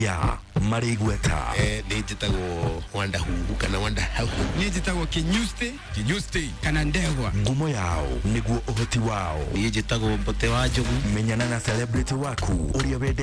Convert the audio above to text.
ya Marigweta nijitago wanda huhu kana wanda hau nijitago kinyuste kana ndegwa ngumo yao niguo uhoti wao nijitago mbote wa njogu menyana na celebrity waku uria wende